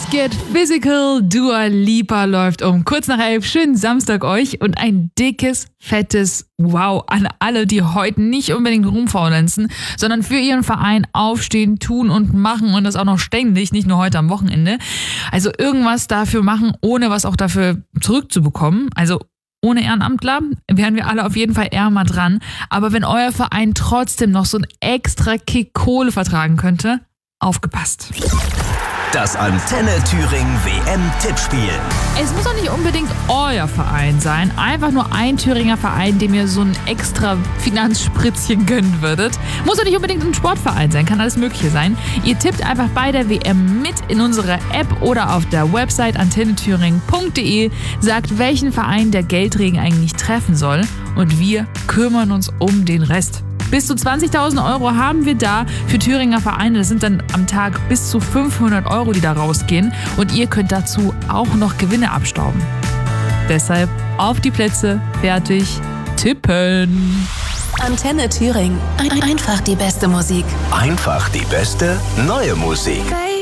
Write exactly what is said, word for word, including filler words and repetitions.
Get Physical, Dua Lipa läuft um kurz nach elf. Schönen Samstag euch und ein dickes, fettes Wow an alle, die heute nicht unbedingt rumfaulenzen, sondern für ihren Verein aufstehen, tun und machen und das auch noch ständig, nicht nur heute am Wochenende. Also irgendwas dafür machen, ohne was auch dafür zurückzubekommen. Also ohne Ehrenamtler wären wir alle auf jeden Fall ärmer dran. Aber wenn euer Verein trotzdem noch so einen extra Kick Kohle vertragen könnte, aufgepasst. Das Antenne Thüringen W M-Tippspiel. Es muss auch nicht unbedingt euer Verein sein. Einfach nur ein Thüringer Verein, dem ihr so ein extra Finanzspritzchen gönnen würdet. Muss auch nicht unbedingt ein Sportverein sein, kann alles Mögliche sein. Ihr tippt einfach bei der W M mit in unserer App oder auf der Website antenne thüringen punkt de, sagt, welchen Verein der Geldregen eigentlich treffen soll und wir kümmern uns um den Rest. Bis zu zwanzigtausend Euro haben wir da für Thüringer Vereine. Das sind dann am Tag bis zu fünfhundert Euro, die da rausgehen. Und ihr könnt dazu auch noch Gewinne abstauben. Deshalb auf die Plätze, fertig, tippen. Antenne Thüringen. Ein- Einfach die beste Musik. Einfach die beste neue Musik.